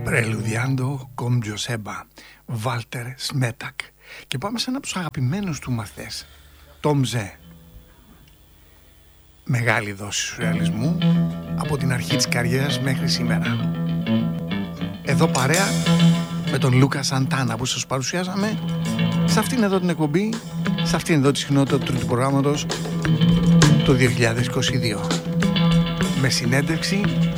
Πρελουδιάντο con Giuseppa, Βάλτερ Σμέτακ. Και πάμε σε ένα από τους αγαπημένους του μαθές, Τόμ Ζε. Μεγάλη δόση σουρεαλισμού από την αρχή της καριέρας μέχρι σήμερα. Εδώ παρέα με τον Λούκα Σαντάνα που σας παρουσιάζαμε σε αυτήν εδώ την εκπομπή, σε αυτήν εδώ τη συχνότητα του τρίτου προγράμματος το 2022. Με συνέντευξη